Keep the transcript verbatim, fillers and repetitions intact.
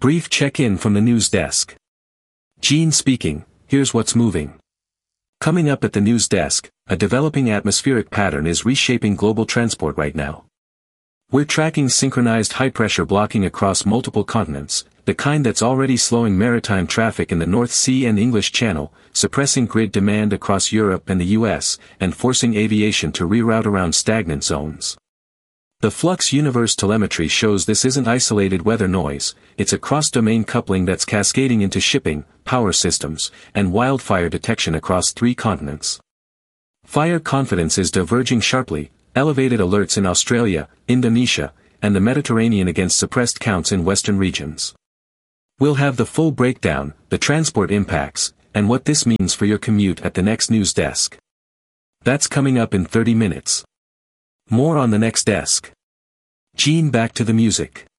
Brief check-in from the news desk. Gene speaking, here's what's moving. Coming up at the news desk, a developing atmospheric pattern is reshaping global transport right now. We're tracking synchronized high-pressure blocking across multiple continents, the kind that's already slowing maritime traffic in the North Sea and English Channel, suppressing grid demand across Europe and the U S, and forcing aviation to reroute around stagnant zones. The Flux Universe telemetry shows this isn't isolated weather noise, it's a cross-domain coupling that's cascading into shipping, power systems, and wildfire detection across three continents. Fire confidence is diverging sharply, elevated alerts in Australia, Indonesia, and the Mediterranean against suppressed counts in western regions. We'll have the full breakdown, the transport impacts, and what this means for your commute at the next news desk. That's coming up in thirty minutes. More on the next desk. Gene, back to the music.